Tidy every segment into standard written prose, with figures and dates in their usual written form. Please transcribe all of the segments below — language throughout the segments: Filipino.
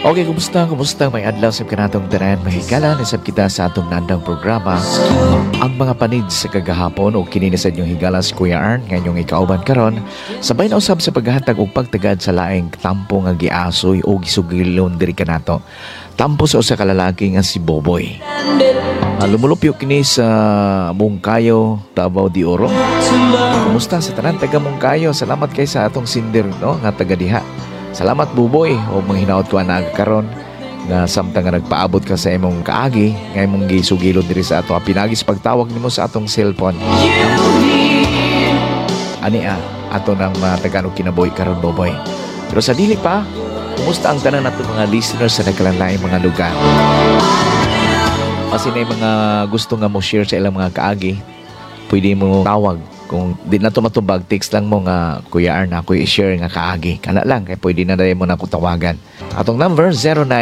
Okay, kumusta? Kumusta? May adlaw sa kanatong tanan. Mahigala nisab kita sa atong nandang programa. Ang mga panid sa kagahapon o kininisad yung higala si Kuya Arn ngayong ikauban karon. Sabay na usab sa paghatag o pagtagad sa laing tampo nga giasoy o gisugilon diri kanato. Tampo sa usa ka lalaki nga si Boboy. Lumulupyo kini sa Mungkayo, Davao de Oro. Kumusta sa tanan taga Mungkayo? Salamat kay sa atong sindir no nga taga diha. Salamat Buboy o mga hinaot ko na karon nga samtang nga nagpaabot ka sa imong kaagi nga imong gisugilod diri sa ato pinagis pagtawag nimo sa atong cellphone. Ani ato nang mataganong kinabuhi karon Boboy. Pero sa dili pa, kumusta ang tanan nato mga listeners sa nagkalain mga lugar? Kasi na mga gusto nga mo share sa ilang mga kaagi, pwede mo tawag. Kung di na ito matubag, text lang mo nga Kuya Arn, ako i-share nga kaagi. Kana lang, kaya pwede na rin mo na kutawagan. Atong number,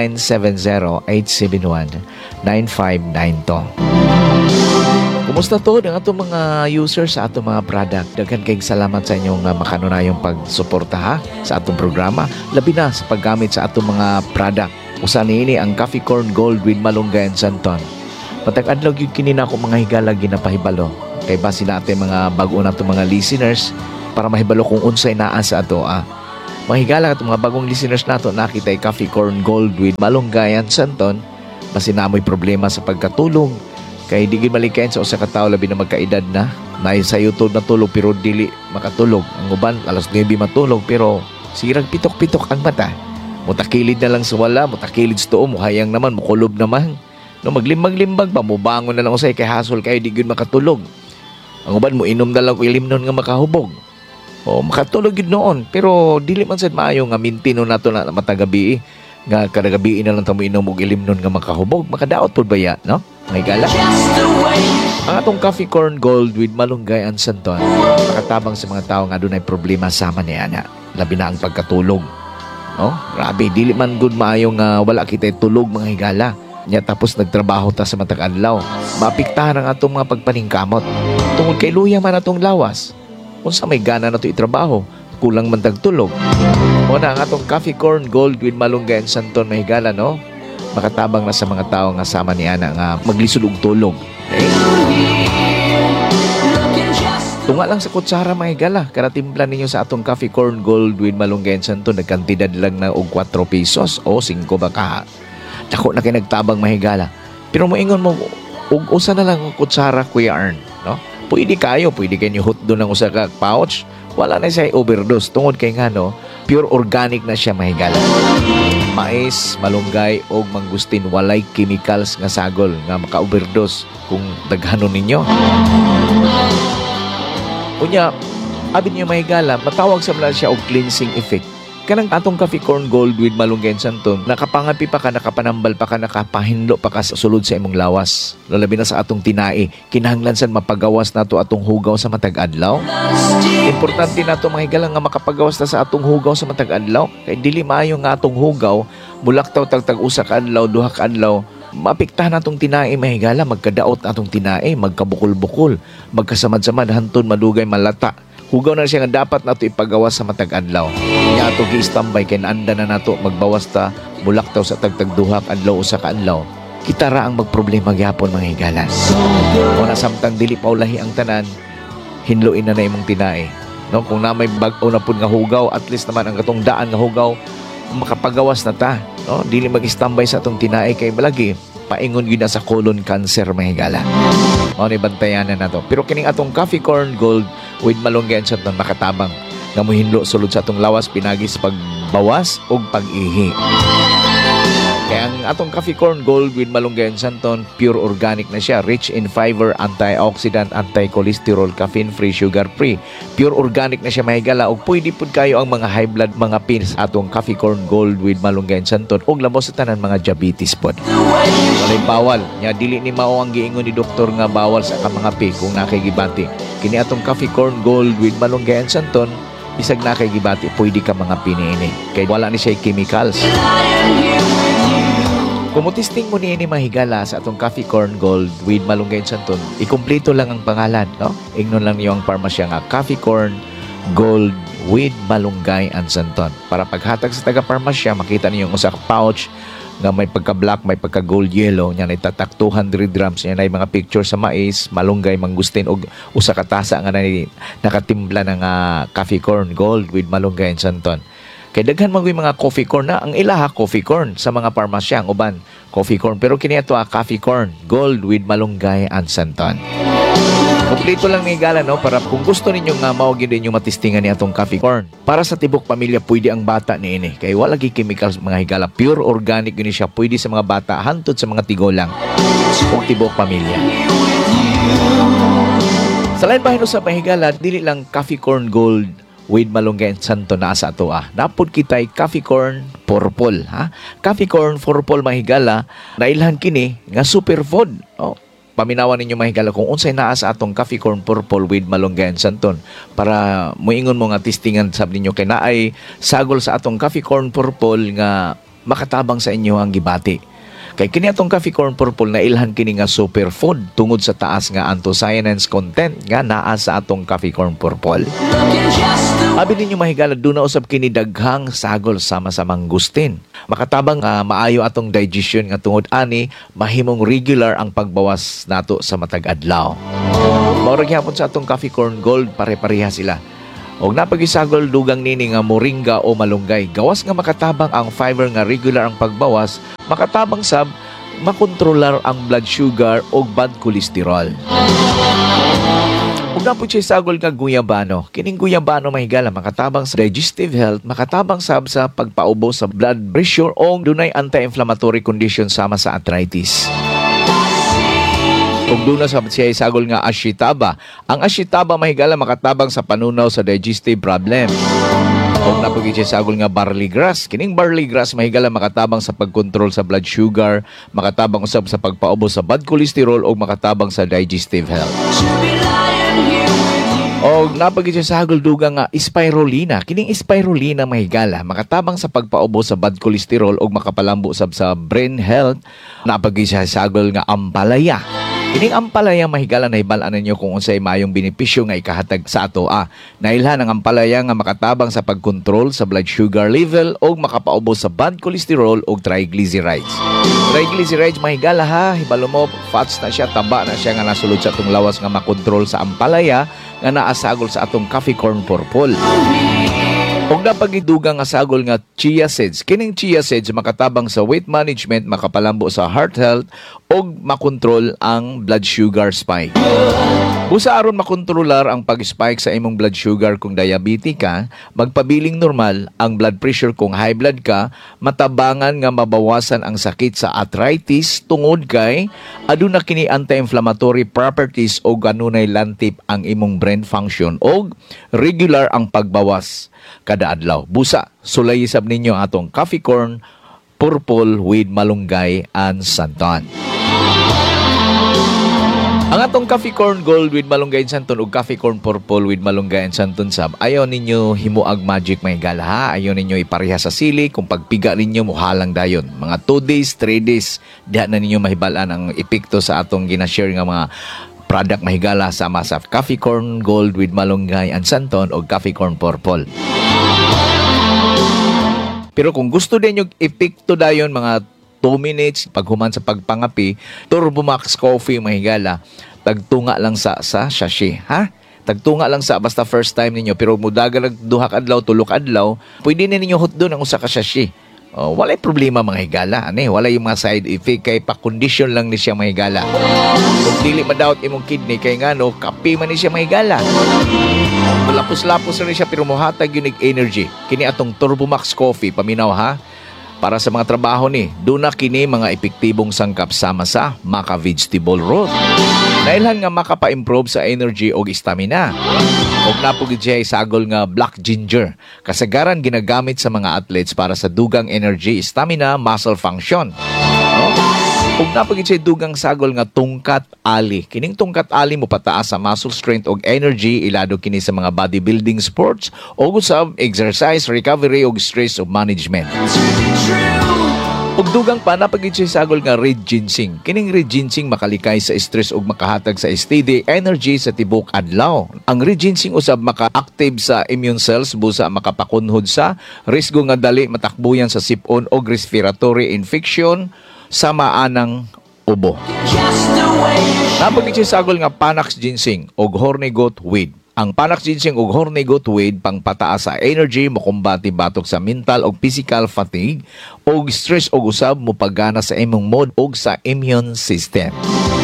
0970-871-9592. Kumusta to? Ang atong mga users sa atong mga product. Daghan kayong salamat sa inyong makanunayong pagsuporta ha, sa atong programa. Labi na sa paggamit sa atong mga product. Usa niini ang Coffee Corn Gold with Malunggay and Santon. Patag-adlaw yung kinina ko mga higala ginapahibalo. Kay base natin mga bago na itong mga listeners para mahibalo kung unsay naa sa ato. Mahigala itong mga bagong listeners nato nakita ay Coffee Corn Gold with Malunggay and Santon. Basi na mo'y problema sa pagkatulog. Kay di gid malikayan sa usa ka tawo labi na magkaedad na. May sa YouTube natulog pero dili makatulog. Ang uban alas 9 matulog pero sirag pitok-pitok ang mata. Mutakilid na lang sa wala, mutakilid sa tuo, muhayang naman, mukulob naman. No maglimbag-limbag pa, mubangon na lang usay kay hasol kayo di gid makatulog. Ang uban mo inom na lang ko ilimnon nga makahubog. O makatulog yun noon. Pero dili man sad maayo nga mintino nato na matagabi nga kada gabi na lang tamo inom og ilimnon nga makahubog. Makadaot pud baya, no? May gala. Ang atong Coffee Corn Gold with Malunggay and Santon makatabang sa mga tao nga adunay problema sama niya na. Labi na ang pagkatulog. No? Grabe, dili man good maayo nga wala kitay tulog mga higala. Nya tapos nagtrabaho ta sa matag adlaw. Maapektahan ang atong mga pagpaningkamot. Tungod kay luya man atong lawas. Unsa may gana nato itrabaho, kulang man tagtulog. O na ang atong Coffee Corn Gold with Malunggay and Santon mahigala no. Makatabang na sa mga tao nga sama ni ana nga maglisod og tulog. Okay? Tunga lang sa kutsara mahigala, kada timpla ninyo sa atong Coffee Corn Gold with Malunggay and Santon nagkantidad lang na og 4 pesos o 5 baka. Dako na kay nagtabang mahigala. Pero moingon mo ug usa na lang ang kutsara Kuya Arn, no? Pwede kayo hot doon ng usa ka pouch. Wala na siya overdose tungod kay ngano, pure organic na siya mahigala. Mais, malunggay og mangustin walay chemicals nga sagol nga maka-overdose kung daghanon ninyo. Unya, abin niyo mahigala, matawag sa mala siya og cleansing effect. Kanang atong Coffee Corn Gold with Malunggay and Santon, nakapangapi pa ka, nakapanambal pa ka, nakapahinlo pa ka sa sulod sa imong lawas. Lalabi na sa atong tinai, kinahanglansan mapagawas nato atong hugaw sa matag adlaw. Importante nato mga higalang nga makapagawas na sa atong hugaw sa matag adlaw. Kay dili maayo nga atong hugaw, mulaktaw tagtag usa ka adlaw, duha ka adlaw, mapiktahan atong tinai mahigala, magkadaot atong tinai, magkabukol-bukol, magkasamad-samad hantod madugay malata. Hugaw na siya nga dapat nato ipagawas sa matag adlaw. Nya ato gi-standby kay anda na nato magbawas ta bulaktaw sa tagtag duha ka adlaw usa ka adlaw. Kita ra ang magproblema gyapon mga higalan. O na samtang dili paulahi ang tanan, hinluin na imong tinai. No, kung na may bag-o na pud nga hugaw, at least naman ang katong daan nga hugaw makapagawas na ta. No, dili mag-standby sa atong tinai kay balagi paingon gyud na sa colon cancer mga higala. O ni bantayan na nato. Pero kining atong Coffee Corn Gold with Malunggay and Santon makatabang nga mohinlo sulod sa atong lawas pinagis pagbawas ug pag-ihi. Kaya ang atong Coffee Corn Gold with Malunggay and Santon, pure organic na siya, rich in fiber, antioxidant, anti-cholesterol, caffeine-free, sugar-free. Pure organic na siya mahigala ug pwede pud kayo ang mga high blood mga pins atong Coffee Corn Gold with Malunggay and Santon ug lamos sa tanan mga diabetes pod. Walay bawal, nya dili ni mao ang giingon ni doktor nga bawal sa mga pi kung nakigibati. Kini atong Coffee Corn Gold with Malunggay and Santon, bisag nakigibati pwede ka mga piniini kay wala ni siya chemicals. Kumutisting mo ni mahigala sa atong Coffee Corn Gold with Malunggay and Santon, ikumpleto lang ang pangalan, no? Ignon lang niyo ang parmasya nga Coffee Corn Gold with malunggay and santon. Para paghatag sa taga-parmasya, makita niyo yung usa ka pouch nga may pagka-black, may pagka-gold yellow, nya itatak 200 grams, nya na mga picture sa mais, malunggay, mangustin, og usa ka tasa nga nakatimpla ng coffee corn gold with malunggay and santon. Kay daghan man mga coffee corn na, ang ilaha coffee corn sa mga parmasya, ang uban coffee corn, pero kini ato coffee corn gold with malunggay and santon. Kompleto lang ni higala, no? Para kung gusto ninyo nga maugin din yung matistingan ni atong coffee corn. Para sa tibok pamilya, pwede ang bata ni ini. Kaya wala gi chemicals mga higala. Pure organic yun siya. Pwede sa mga bata, hantod sa mga tigolang. Kung tibok pamilya. Sa lain bahin sa higala, dili lang coffee corn gold with malunggay and santon na sa ato Napod kitay coffee corn purple. Coffee corn purple mahigala, nailhan kini nga superfood. Paminawan ninyo mahigala kung unsay naa sa atong coffee corn purple with malunggay and santon para muingon mo nga testingan sab ninyo kay naay sagol sa atong coffee corn purple nga makatabang sa inyo ang gibati. Kay kini atong coffee corn purple na ilhan kini nga superfood tungod sa taas nga anthocyanins content nga naa sa atong coffee corn purple. Abi ninyo mahigala duna usab kini daghang sagol sama sa mangustin. Makatabang maayo atong digestion nga tungod ani mahimong regular ang pagbawas nato sa matag adlaw. Mao gyapon sa atong coffee corn gold, pare-pareha sila. Og napagisagol dugang nini nga moringa o malunggay. Gawas nga makatabang ang fiber nga regular ang pagbawas, makatabang sab makontrolar ang blood sugar o bad cholesterol. Ug napud siya sagol nga guyabano. Kining guyabano mahigala makatabang sa digestive health, makatabang sab sa pagpaubos sa blood pressure o dunay anti-inflammatory condition sama sa arthritis. Kung doon na siya isagol nga ashitaba. Ang ashitaba mahigala makatabang sa panunaw sa digestive problem. Kung napagin siya isagol nga barley grass. Kining barley grass mahigala makatabang sa pagkontrol sa blood sugar, makatabang usab sa pagpaubos sa bad cholesterol o makatabang sa digestive health. O napagin siya isagol dugang nga spirulina. Kining spirulina mahigala makatabang sa pagpaubos sa bad cholesterol o makapalambo sab sa brain health. Napagin siya isagol nga ampalaya. Kining ampalaya mahigala na hibalaan ninyo kung unsay mayong benepisyo nga ikahatag sa ato. Nailhan ang ampalaya nga makatabang sa pagkontrol sa blood sugar level o makapaubos sa bad cholesterol o triglycerides. Triglycerides mahigala hibalo mo fats na siya, taba na siya nga nasulod sa atong lawas nga makontrol sa ampalaya nga naasagol sa atong coffee corn purple. Kung napagidugang nga sagol nga chia seeds, kining chia seeds makatabang sa weight management, makapalambo sa heart health o makontrol ang blood sugar spike. Busa aron makontrolar ang pag-spike sa imong blood sugar kung diabetic ka, magpabiling normal ang blood pressure kung high blood ka, matabangan nga mabawasan ang sakit sa arthritis tungod kay aduna kini anti-inflammatory properties o ganunay lantip ang imong brain function o regular ang pagbawas kada adlaw. Busa, sulayisab ninyo atong coffee corn purple with malunggay and santon. Ang atong coffee corn gold with malunggay and santon ug coffee corn purple with malunggay and santon sab, ayaw ninyo himuag magic mahigala ayaw ninyo ipareha sa sili, kung pagpiga ninyo muhalang dayon. Mga 2 days, 3 days, diha na ninyo mahibalan ang epekto sa atong ginashare nga mga product mahigala sama sa coffee corn gold with malunggay and santon o coffee corn purple. Pero kung gusto din yung epekto dayon mga 2 minutes paghuman sa pagpangapi, Turbo Max Coffee mahigala tagtunga lang sa sachet tagtunga lang sa basta first time ninyo, pero mudagan duha ka adlaw, 3 adlaw, pwede na ninyo hot doon ang usa ka sachet. Walay problema mga higala, walay yung mga side effect, kay pa-condition lang ni siya mga higala. Kung dili madawat imong kidney kay ngano, kape man ni siya mga higala. Lapos-lapos rin siya pero muhatag unique energy. Kini atong Turbo Max Coffee, paminaw para sa mga trabaho ni, duna kini mga epektibong sangkap sama sa Maca Vegetable Root. Nailhan nga makapa-improve sa energy o stamina. Og napugid siya sagol nga black ginger. Kasagaran ginagamit sa mga athletes para sa dugang energy, stamina, muscle function. Og napugid siya dugang sagol nga tungkat ali. Kining tungkat ali mo pataas sa muscle strength og energy, ilado kini sa mga bodybuilding sports o usab exercise, recovery og stress management. Ug dugang pa napagid siya sagol nga red ginseng. Kining red ginseng makalikay sa stress ug makahatag sa steady energy sa tibok adlaw. Ang red ginseng usab maka-active sa immune cells busa makapakunhod sa risgo nga dali matakbuyan sa sipon og respiratory infection sa maanang ubo. Napagid siya sagol nga Panax ginseng ug horny goat weed. Ang Panax ginseng ug horny goat weed pangpataas sa energy, mokumbati batok sa mental ug physical fatigue ug stress ug usab mopagana sa imong mood ug sa immune system.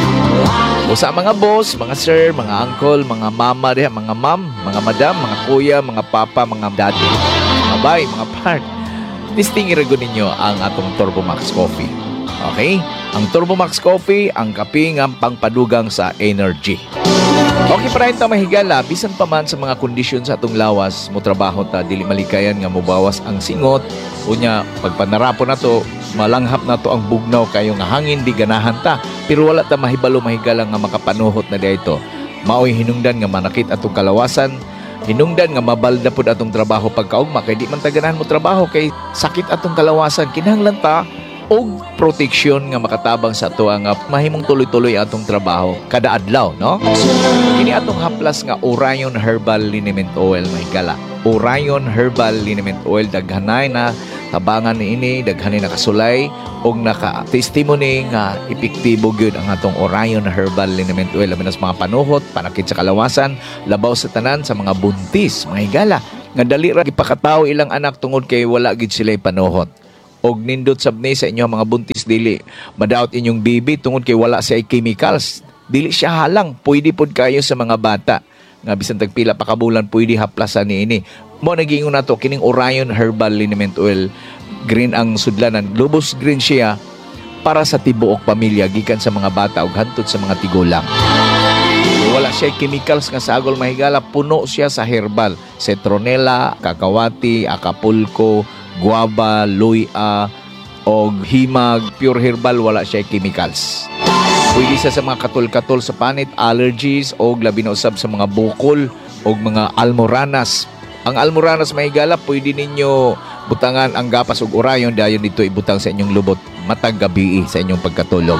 Usa mga boss, mga sir, mga uncle, mga mama diha, mga ma'am, mga madam, mga kuya, mga papa, mga daddy, mga bay, mga part. Testing iragon ninyo ang atong Turbo Max Coffee. Okay? Ang Turbo Max Coffee, ang kape nga pangpadugang sa energy. Okay pa rin ta mahigala, bisan pa man sa mga kondisyon sa atong lawas, mo trabaho ta, dili malikayan nga mobawas ang singot. Unya, pagpanarapon na to, malanghap na to ang bugnaw kayo nga hangin, di ganahan ta. Pero wala ta mahibalo mahigala nga makapanuhot na dito. Maoy hinungdan nga manakit atong kalawasan, hinungdan nga mabalda pod atong trabaho pagkaugma, kay di man ta ganahan mo trabaho, kay sakit atong kalawasan. Kinahanglan ta og proteksyon nga makatabang sa ato nga mahimong tuloy-tuloy atong trabaho kada adlaw, no? Kini atong haplas nga Orion Herbal Liniment Oil mahigala. Orion Herbal Liniment Oil daghanay na tabangan niini, daghanay na kasulay og naka-testimony nga epektibo gyud ang atong Orion Herbal Liniment Oil labi na sa mga panuhot, panakit sa kalawasan, labaw sa tanan sa mga buntis, mahigala nga dali ra gipakataw ilang anak tungod kay wala gid sila panuhot. Og nindot sabni sa inyo mga buntis dili madaot inyong baby tungod kay wala siya chemicals, dili siya halang, pwede pod kayo sa mga bata nga bisan tagpila pa ka bulan pwede haplasan niini. Mo nagiingon nato kining Orion Herbal Liniment Oil, green ang sudlanan, lubos green siya para sa tibuok pamilya gikan sa mga bata ug hantod sa mga tigulang. Wala siya chemicals nga sagol mahigala, puno siya sa herbal, citronella, kakawati, acapulco, guava, luya, o himag, pure herbal, wala siya chemicals. Pwede sa mga katol-katol sa panit, allergies, o labi na usab sa mga bukol, o mga almoranas. Ang almoranas mahigala, pwede ninyo butangan ang gapas ug Orion, dayon dito ibutang sa inyong lubot matag gabi sa inyong pagkatulog.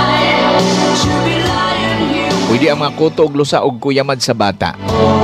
Pwede ang mga kuto ug lusa ug kuyamad sa bata.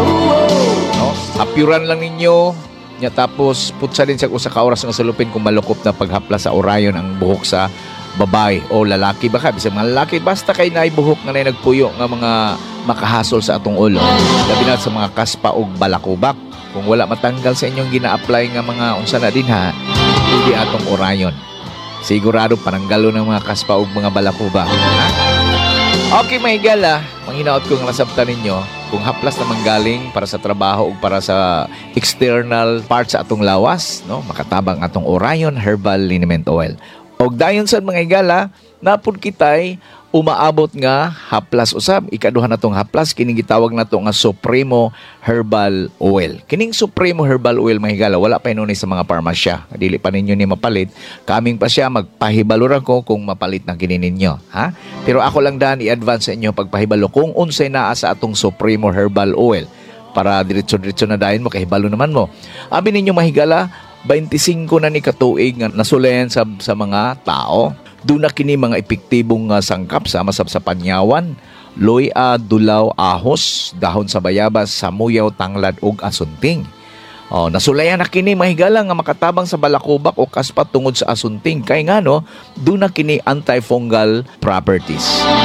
No? Apyuran lang ninyo. Nya tapos putsa din sa usa ka oras nga sulupin kung malukop na paghapla sa Orion ang buhok sa babae o lalaki baka bisan mga lalaki basta kay naay buhok nga nay nagpuyo nga mga makahasol sa atong ulo. Labi na sa mga kaspa og balakubak. Kung wala matanggal sa inyong gina-apply nga mga unsa na din ha, hindi atong Orion. Sigurado pananggalo ng mga kaspa og mga balakubak. Ha? Okay, mahigala, manghinaot ko nga nasabtan ninyo kung haplas na manggaling para sa trabaho o para sa external part sa atong lawas, no? Makatabang atong Orion Herbal Liniment Oil. Og dayon sad mga higala, napud kitay umaabot nga haplas usab, ikaduha natong haplas kining gitawag nato nga Supremo Herbal Oil. Kining Supremo Herbal Oil mga higala, wala pa inuni sa mga parmasya. Dili pa ninyo ni mapalit. Kaming pa siya magpahibaluran ko kung mapalit na kini ninyo, ha? Pero ako lang daan i-advance sa inyo pagpahibalo kung unsay naa sa atong Supremo Herbal Oil para diretso-diretso na dayon mo kahibalo naman mo. Abi ninyo mahigala, 25 na ni katuig nga nasulayan sa mga tao. Doon na kini mga epektibong sangkap sama sa panyawan, luya, dulaw, ahos, dahon sa bayabas, samuyaw, tanglad ug asunting. Nasulayan na kini mahigala nga makatabang sa balakubak o kaspat tungod sa asunting kay ngano doon na kini antifungal properties.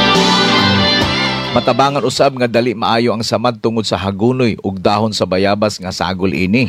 Matabangan usab nga dali maayo ang samad tungod sa hagunoy ug dahon sa bayabas nga sagol ini.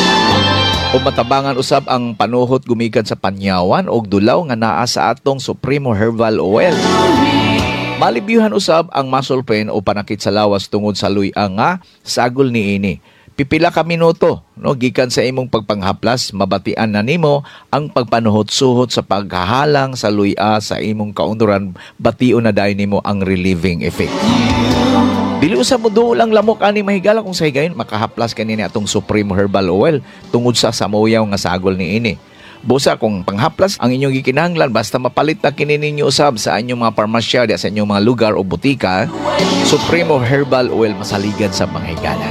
O matabangan usab ang panuhot gumikan sa panyawan o dulaw nga naa sa atong Supremo Herbal Oil. Malibyuhan usab ang muscle pain o panakit sa lawas tungod sa luya nga sagol niini. Pipila ka minuto, no, gikan sa imong pagpanghaplas, mabatian na nimo ang pagpanuhot-suhot sa paghahalang sa luya sa imong kaunduran, bation na dayon nimo ang relieving effect. Dili usab mo lang lamok ani mahigala kung sa higayon makahaplas kanini atong Supreme Herbal Oil tungod sa samuyaw nga sagol niini. Busa kung panghaplas ang inyong gikinahanglan basta mapalit na kini ninyo usab sa inyong mga parmasya di sa inyong mga lugar o butika, Supremo Herbal Oil masaligan sa mga higala.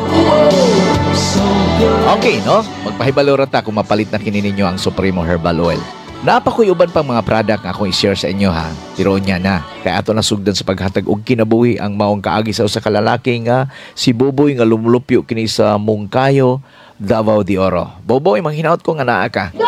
Okay, no? Magpahibalo ra ta kung mapalit na kini ninyo ang Supremo Herbal Oil. Napakoy uban pang mga product nga akong i-share sa inyo ha. Pero niya na. Kaya ato nasugdan sa paghatag og kinabuhi ang maong kaagi sa usa ka lalaki nga si Boboy nga lumulupyo kini sa Mungkayo, Davao de Oro. Boboy, manghinaot ko nga naa ka.